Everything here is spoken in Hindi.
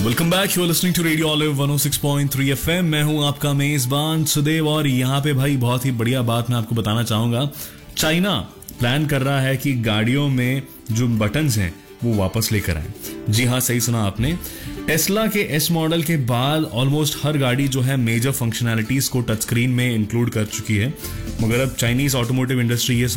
Welcome back, you are listening to radio olive 106.3 FM. मैं हूं आपका मेजबान सुदेव और यहाँ पे भाई बहुत ही बढ़िया बात मैं आपको बताना चाहूंगा। चाइना प्लान कर रहा है कि गाड़ियों में जो बटन्स हैं वो वापस लेकर आए। जी हाँ, सही सुना आपने। टेस्ला के एस मॉडल के बाद ऑलमोस्ट हर गाड़ी जो है मेजर फंक्शनैलिटीज को टच स्क्रीन में इंक्लूड कर चुकी है, मगर अब चाइनीज ऑटोमोटिव इंडस्ट्री ये